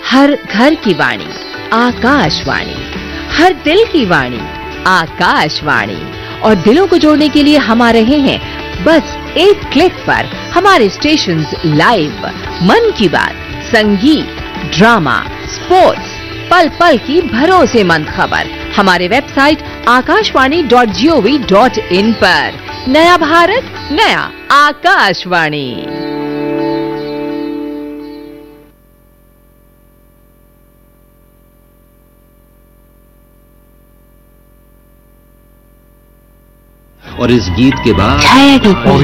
हर घर की वाणी आकाशवाणी, हर दिल की वाणी आकाशवाणी। और दिलों को जोड़ने के लिए हम आ रहे हैं बस एक क्लिक पर हमारे स्टेशंस लाइव। मन की बात, संगीत, ड्रामा, स्पोर्ट्स, पल पल की भरोसेमंद खबर हमारे वेबसाइट akashvani.gov.in पर। नया भारत, नया आकाशवाणी। और इस गीत के बाद छाया गीत